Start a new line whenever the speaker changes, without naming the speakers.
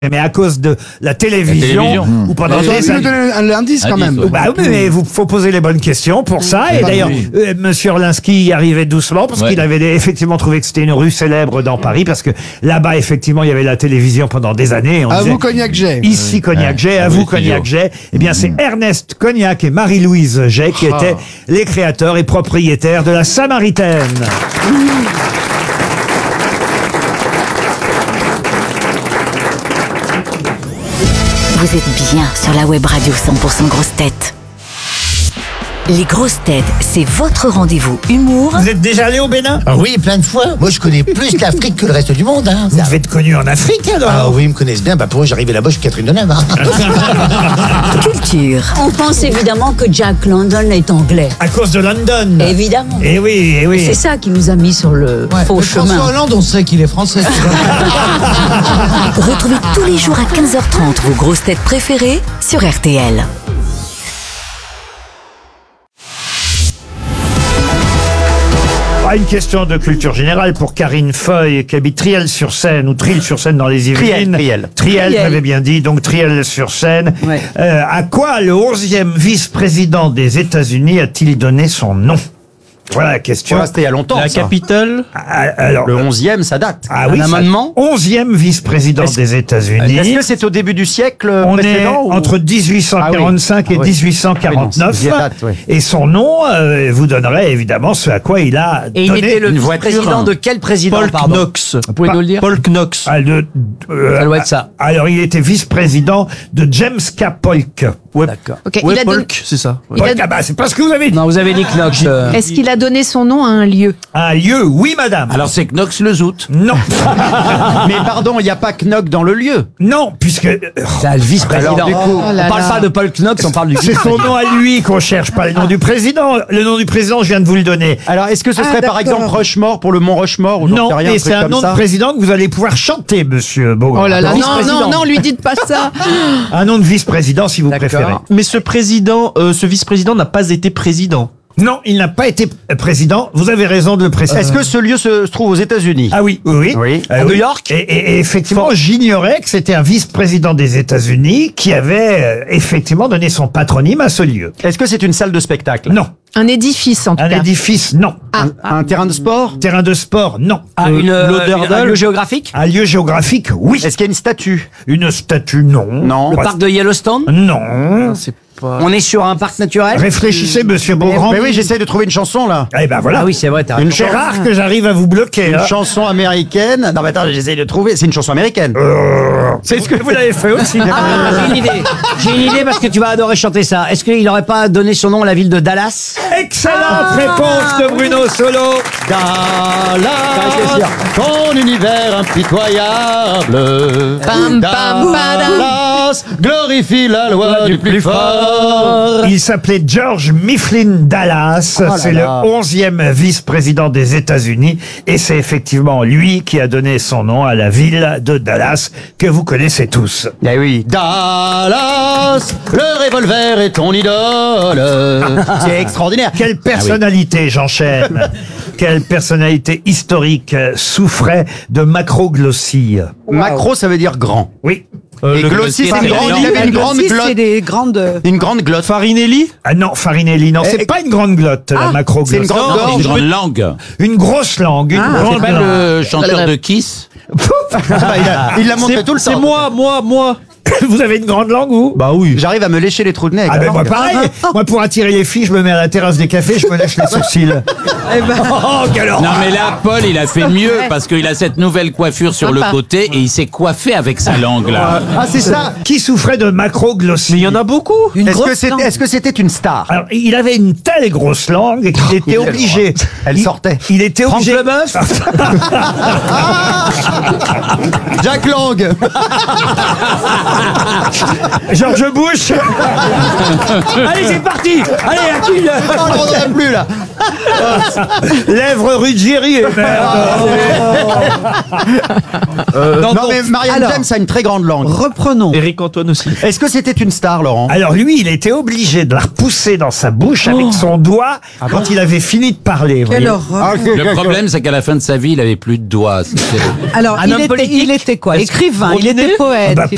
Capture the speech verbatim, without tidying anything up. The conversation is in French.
Mais à cause de la télévision,
La télévision.
ou pendant
Vous auriez
des
pu nous
années.
donner un indice quand
Indice,
même.
ouais.
Bah oui, mais vous faut poser les bonnes questions pour ça. Et
Ah,
d'ailleurs,
oui.
euh, Monsieur Orlinski y arrivait doucement parce
Ouais.
qu'il avait effectivement trouvé que c'était une rue célèbre dans Paris parce que là-bas, effectivement, il y avait la télévision pendant des années. On
À
disait,
vous, Cognac J.
Ici Cognac J, à
Ah
vous
oui,
Cognac
toujours.
J. Eh bien, c'est Ernest Cognac et Marie-Louise J qui étaient les créateurs et propriétaires de la Samaritaine.
Vous êtes bien sur la web radio cent pour cent grosses têtes. Les grosses têtes, c'est votre rendez-vous humour
Vous êtes déjà allé au Bénin?
Ah oui, plein de fois. Moi, je connais plus l'Afrique que le reste du monde. Hein.
Vous devez être connu en Afrique alors?
Ah oui, ils me connaissent bien. Bah, pour eux, j'arrivais là-bas, je suis Catherine Deneuve. Hein.
culture.
On pense évidemment que Jack London est anglais.
À cause de London.
Évidemment.
Eh oui, eh oui.
C'est ça qui nous a mis sur le faux chemin.
Hollande, on sait qu'il est français.
Retrouvez tous les jours à quinze heures trente vos grosses têtes préférées sur R T L.
Ah, une question de culture générale pour Karine Feuille, qui habite Triel-sur-Seine, ou Triel-sur-Seine dans les Yvelines.
Triel, Triel.
Triel,
Triel.
j'avais bien dit, donc Triel-sur-Seine.
Ouais.
Euh, à quoi le onzième vice-président des États-Unis a-t-il donné son nom? Voilà la question.
Voilà, c'était il y a longtemps.
La
ça.
capitale,
Ah, alors,
Le onzième, ça date.
ah
un
oui, ça-
amendement
onzième vice-président
Est-ce-
des États-Unis.
Est-ce que c'est au début du siècle
On est
précédent ou-
entre dix-huit cent quarante-cinq
Ah oui.
et
Ah oui.
dix-huit cent quarante-neuf.
Ah oui, non, c'est- date, oui.
Et son nom euh, vous donnerait évidemment ce à quoi il a
Et il
donné
était le
une voiture,
président
hein.
de quel président,
Paul
pardon
Knox.
Vous pouvez nous le dire
Paul Knox.
Ah, de- euh,
Ça doit être ça.
Alors, il était vice-président de James K. Polk.
Ouais,
D'accord.
Ok,
ouais,
il a don-
Polk, c'est ça. ouais.
Il a-
Polk, ah bah, c'est pas ce que vous avez dit.
Non, vous avez dit Knox. euh,
Est-ce qu'il a donné son nom à un lieu?
Un lieu, oui, madame.
Alors c'est Knox le Zout.
Non.
Mais pardon, il n'y a pas Knock dans le lieu.
Non, puisque euh,
C'est le vice-président.
Alors, du coup,
Oh là
on parle
là.
pas de Paul Knox, on parle du
c'est son nom à lui qu'on cherche, pas le nom du président. Le nom du président, je viens de vous le donner.
Alors, est-ce que ce
Ah,
serait par
d'accord.
exemple Rushmore pour le Mont Rushmore ou j'en
Non,
sais rien,
mais
un truc
c'est un
comme
nom
ça
de président que vous allez pouvoir chanter, monsieur Beaugrand.
Oh là là, non,
vice-président.
non, non, lui dites pas ça.
Un nom de vice-président, si vous
D'accord.
préférez.
Mais ce président, euh, ce vice-président n'a pas été président.
Non, il n'a pas été président. Vous avez raison de le préciser.
Est-ce que ce lieu se, se trouve aux États-Unis?
Ah oui, oui, oui.
Oui.
Euh,
À
oui.
New York
Et, et- et effectivement, j'ignorais que c'était un vice-président des États-Unis qui avait euh, effectivement donné son patronyme à ce lieu.
Est-ce que c'est une salle de spectacle?
Non.
Un édifice, en tout
Un
cas.
édifice, non.
Ah,
Un terrain de sport?
Terrain de sport, non.
Ah,
Euh,
une, euh,
l'odeur
une- un
d'Al.
lieu géographique.
Un lieu géographique, oui.
Est-ce qu'il y a une statue?
Une statue, non.
Non.
Le
Pas-
parc de Yellowstone.
Non.
C'est pas.
On est sur un parc naturel.
Réfléchissez, monsieur Beaugrand.
Mais oui, j'essaie de trouver une chanson là.
Eh ben voilà.
Ah oui, c'est vrai, t'as
Une
raison.
C'est rare que j'arrive à vous bloquer.
Une
hein.
chanson américaine. Non, mais attends, j'essaie de trouver. C'est une chanson américaine.
Euh, C'est ce que vous l'avez fait aussi.
Ah, j'ai une idée. J'ai une idée parce que tu vas adorer chanter ça. Est-ce qu'il n'aurait pas donné son nom à la ville de Dallas?
Excellente réponse de Bruno Solo.
Dallas, ton univers impitoyable.
Pam, pam,
Dallas, glorifie la loi du plus fort.
Il s'appelait George Mifflin Dallas.
Oh là
c'est
là.
le onzième vice-président des États-Unis. Et c'est effectivement lui qui a donné son nom à la ville de Dallas que vous connaissez tous.
Eh oui. Dallas, le revolver est ton idole. C'est extraordinaire.
Quelle personnalité, j'enchaîne. Quelle personnalité historique euh, souffrait de macroglossie.
Macro, ça veut dire grand.
Oui.
Euh,
Et
le-
glossie, c'est
c'est
une grande,
énorme.
il avait une grande
c'est
glotte.
des grandes...
Une grande glotte.
Farinelli.
Ah non, Farinelli, non, c'est
Eh,
pas une grande glotte, la
Ah,
macroglossie.
c'est une grande
Non, c'est
gorge.
une grande langue.
Une grosse langue, une
Ah,
grande
C'est pas
langue.
le chanteur de Kiss.
Ah bah, il a- il l'a montré
C'est
tout le
c'est
temps.
moi, moi, moi.
Vous avez une grande langue, vous?
Bah oui.
J'arrive à me lécher les trous de nez. avec
Ah
la
ben moi
langue.
pareil, moi pour attirer les filles, je me mets à la terrasse des cafés, je me lèche les sourcils. Oh, quelle horreur.
Non mais là, Paul, il a fait mieux parce qu'il a cette nouvelle coiffure sur le
Sympa.
côté et il s'est coiffé avec sa langue là.
Ah, c'est ça.
Qui souffrait de macroglossie?
Mais il y en a beaucoup.
Est-ce que c'était est-ce que c'était une star?
Alors, il avait une telle grosse langue qu'il était obligé.
Elle
il-
sortait.
Il était
Franck
obligé.
Leboeuf.
Jack Lang.
George Bush.
Allez, c'est parti. Allez, à qui le-
Oh, on n'entendrait plus là.
Lèvres Ruggieri. et merde.
non, mais Marianne
alors-
James a une très grande langue.
Reprenons.
Éric Antoine aussi.
Est-ce que c'était une star, Laurent?
Alors lui, il était obligé de la repousser dans sa bouche avec son doigt quand il avait fini de parler. vous
Quelle
voyez.
horreur.
Le problème, c'est qu'à la fin de sa vie, il avait plus de doigts. C'était-
Alors,
Un
il
homme
était,
politique.
il était quoi? Écrivain, il
Rodinelli
était poète.
Bah,
il